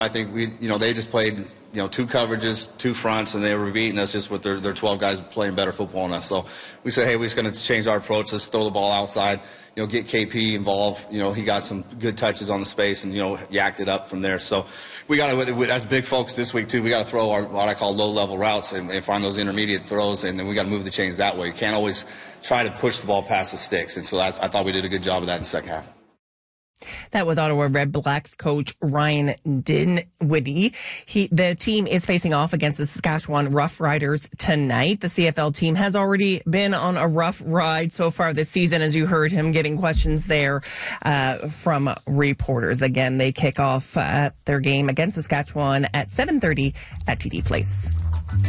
I think they just played, two coverages, two fronts, and they were beating us just with their 12 guys playing better football than us. So we said, hey, we're just going to change our approach. Let's throw the ball outside, get KP involved. He got some good touches on the space and, yacked it up from there. So we got to, that's big focus this week, too. We got to throw what I call low-level routes and find those intermediate throws, and then we got to move the chains that way. You can't always try to push the ball past the sticks. And so I thought we did a good job of that in the second half. That was Ottawa Red Blacks coach Ryan Dinwiddie. The team is facing off against the Saskatchewan Roughriders tonight. The CFL team has already been on a rough ride so far this season, as you heard him getting questions there from reporters. Again, they kick off their game against Saskatchewan at 7:30 at TD Place.